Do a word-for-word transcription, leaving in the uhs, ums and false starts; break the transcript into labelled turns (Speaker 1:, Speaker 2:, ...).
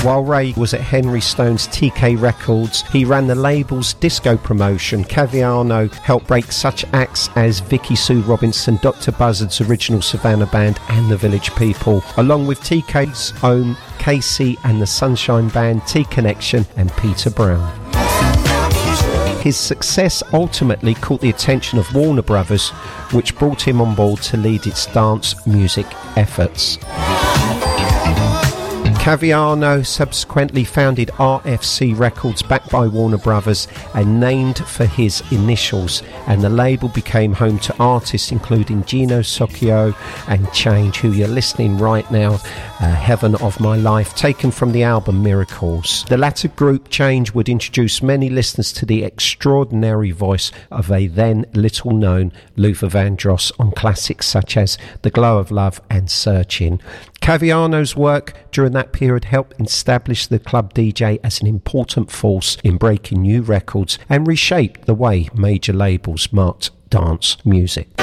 Speaker 1: While Ray was at Henry Stone's T K Records, he ran the label's disco promotion. Caviano helped break such acts as Vicky Sue Robinson, Doctor Buzzard's original Savannah Band and the Village People, along with T K's own Casey and the Sunshine Band, T-Connection and Peter Brown. His success ultimately caught the attention of Warner Brothers, which brought him on board to lead its dance music efforts. Caviano subsequently founded R F C Records, backed by Warner Brothers and named for his initials, and the label became home to artists including Gino Socchio and Change, who you're listening right now, uh, Heaven of My Life, taken from the album Miracles. The latter group, Change, would introduce many listeners to the extraordinary voice of a then little known Luther Vandross on classics such as The Glow of Love and Searching. Caviano's work during that period helped establish the club D J as an important force in breaking new records and reshaped the way major labels marked dance music.